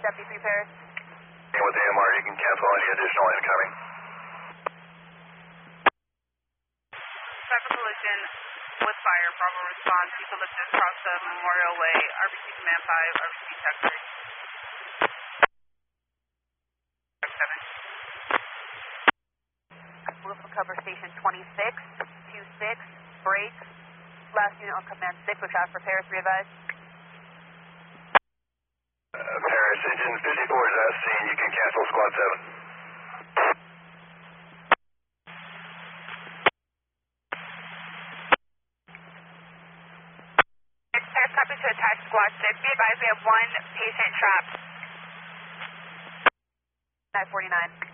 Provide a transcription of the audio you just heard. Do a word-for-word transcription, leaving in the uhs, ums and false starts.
seventy-three Paris. With A M R, you can cancel any additional incoming. Traffic collision with fire, Bravo response, eucalyptus across the Memorial Way, R B C Command five, R B C Check three. seven. Move for cover station twenty-six, two six, break. Last unit on command six, with traffic for Paris, re-advise. Uh, Paris, engine fifty-four is at scene, you can cancel squad seven. Paris, copy to attach squad six. Be advised we have one patient trapped. nine forty-nine.